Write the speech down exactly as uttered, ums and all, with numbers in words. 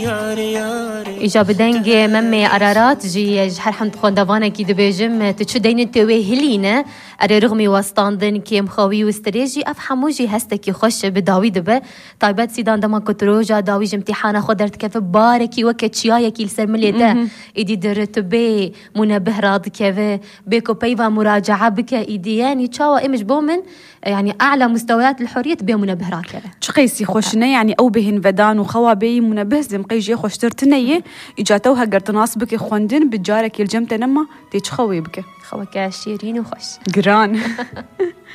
إجا بدنگ ممي أرارات جي جحر حمد خوندوانه كي دبيجم تشو دين توي هلينا أري رغمي واستاندن كيم خاوي واستريجي أفحمو جي هستكي خوش بداوي دبه طيبات سيدان دما كتروجا داوي جمتحانا خودرت كيف باركي وكتشيايا كي السرملي ده إدي درت بي منبه راض كيف بيكو بيفا مراجعة بك إدي يعني تشاوا إمش بومن يعني أعلى مستويات الحرية تبي منبه راكبه شقيسي خوشنا يعني أو بهن فدان وخوابي منبه زم قيجي خوش ترتنية إجاتوها قرت ناصبك خوندن بتجارك الجمتة نما تيج خوي بك خوكا شيرين وخش قران